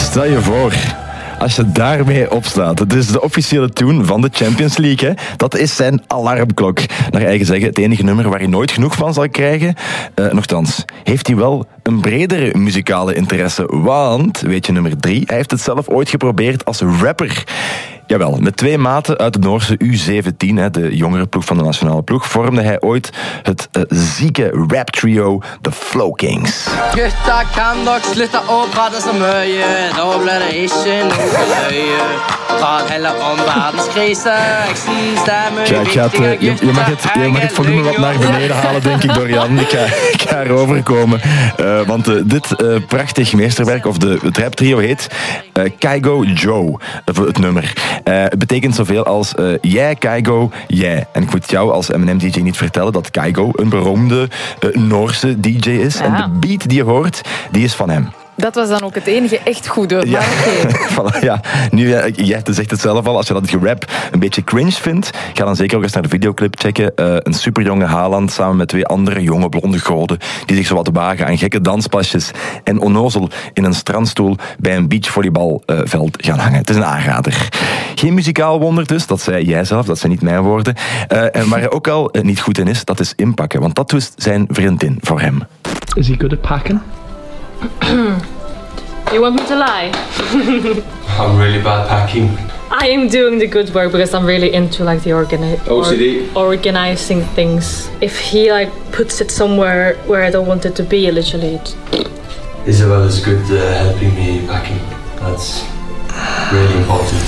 Stel je voor, als je daarmee opstaat. Het is de officiële tune van de Champions League. Hè. Dat is zijn alarmklok. Naar eigen zeggen, het enige nummer waar hij nooit genoeg van zal krijgen. Nochtans, heeft hij wel een bredere muzikale interesse. Want, weet je, nummer 3, hij heeft het zelf ooit geprobeerd als rapper. Jawel, met 2 maten uit de Noorse U17, de jongere ploeg van de nationale ploeg, vormde hij ooit het zieke raptrio The Flow Kings. Gutta kan dog slutte å prate så mye, da blir det ikke noe løye. Prat heller om verdenskrise, jeg synes det er mye viktigere. Je mag het volume wat naar beneden halen, denk ik, Dorian. Ik ga erover komen. Want dit prachtig meesterwerk, of het raptrio heet Kygo Joe, het nummer. Het betekent zoveel als jij, Kygo, jij. En ik moet jou als M&M-DJ niet vertellen dat Kygo een beroemde Noorse DJ is. Ja. En de beat die je hoort, die is van hem. Dat was dan ook het enige echt goede. Ja. Maar voilà, ja. Nu, jij zegt het zelf al, als je dat gerap een beetje cringe vindt, ga dan zeker ook eens naar de videoclip checken. Een superjonge Haaland samen met 2 andere jonge blonde goden die zich zo wat wagen aan gekke danspasjes en onnozel in een strandstoel bij een beachvolleybalveld gaan hangen. Het is een aanrader. Geen muzikaal wonder dus, dat zei jij zelf, dat zijn niet mijn woorden. En waar hij ook al niet goed in is, dat is inpakken. Want dat was zijn vriendin voor hem. Is he good at packing? You want me to lie? I'm really bad packing. I am doing the good work because I'm really into like the OCD. Organizing things. If he like puts it somewhere where I don't want it to be, literally. Isabel is good helping me packing. That's really important.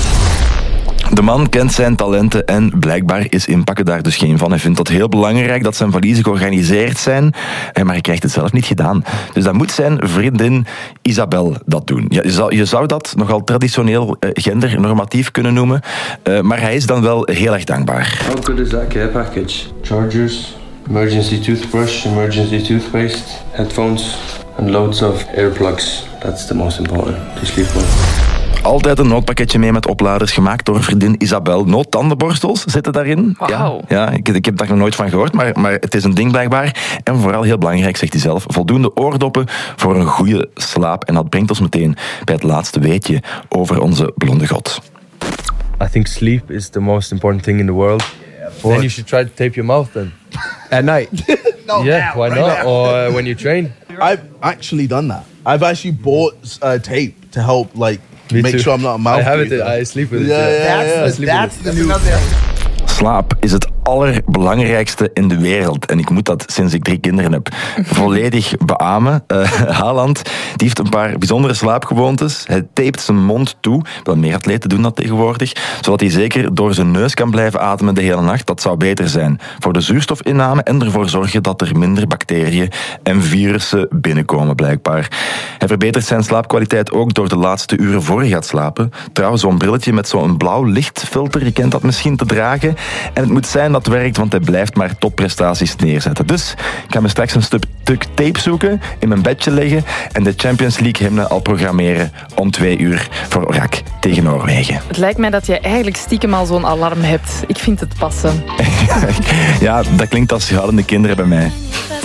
De man kent zijn talenten en blijkbaar is inpakken daar dus geen van. Hij vindt dat heel belangrijk dat zijn valiezen georganiseerd zijn, maar hij krijgt het zelf niet gedaan. Dus dan moet zijn vriendin Isabel dat doen. Ja, je zou dat nogal traditioneel gendernormatief kunnen noemen, maar hij is dan wel heel erg dankbaar. How good is that care package? Chargers, emergency toothbrush, emergency toothpaste, headphones and loads of earplugs. That's the most important to sleep well. Altijd een noodpakketje mee met opladers, gemaakt door vriendin Isabel. Noodtandenborstels zitten daarin. Wauw. Ja, ik heb daar nog nooit van gehoord, maar het is een ding blijkbaar. En vooral heel belangrijk, zegt hij zelf, voldoende oordoppen voor een goede slaap. En dat brengt ons meteen bij het laatste weetje over onze blonde god. I think sleep is the most important thing in the world. Then you should try to tape your mouth then. At night? No, yeah, why not? Or when you train. I've actually done that. I've actually bought tape to help make sure I'm not a mouth. I have it. I sleep with it. That's the new. Slaap is het allerbelangrijkste in de wereld. En ik moet dat sinds ik 3 kinderen heb volledig beamen. Haaland die heeft een paar bijzondere slaapgewoontes. Hij tapet zijn mond toe. Wel meer atleten doen dat tegenwoordig. Zodat hij zeker door zijn neus kan blijven ademen de hele nacht. Dat zou beter zijn voor de zuurstofinname en ervoor zorgen dat er minder bacteriën en virussen binnenkomen blijkbaar. Hij verbetert zijn slaapkwaliteit ook door de laatste uren voor hij gaat slapen. Trouwens, zo'n brilletje met zo'n blauw lichtfilter, je kent dat misschien, te dragen. En het moet zijn dat werkt, want hij blijft maar topprestaties neerzetten. Dus ik ga me straks een stuk tape zoeken, in mijn bedje leggen en de Champions League hymne al programmeren om 2 uur voor Orak tegen Noorwegen. het lijkt mij dat je eigenlijk stiekem al zo'n alarm hebt. Ik vind het passen. Ja, dat klinkt als huilende kinderen bij mij.